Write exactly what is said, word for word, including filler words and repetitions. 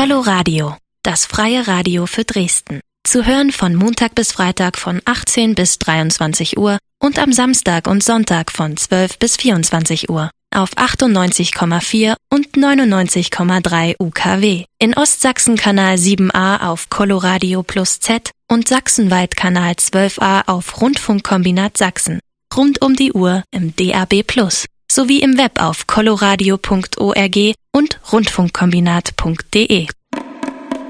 Coloradio, das freie Radio für Dresden. Zu hören von Montag bis Freitag von achtzehn bis dreiundzwanzig Uhr und am Samstag und Sonntag von zwölf bis vierundzwanzig Uhr auf achtundneunzig Komma vier und neunundneunzig Komma drei U K W. In Ostsachsen Kanal sieben A auf Coloradio Plus Z und sachsenweit Kanal zwölf A auf Rundfunkkombinat Sachsen. Rund um die Uhr im D A B Plus. Sowie im Web auf coloradio punkt org und rundfunkkombinat punkt de.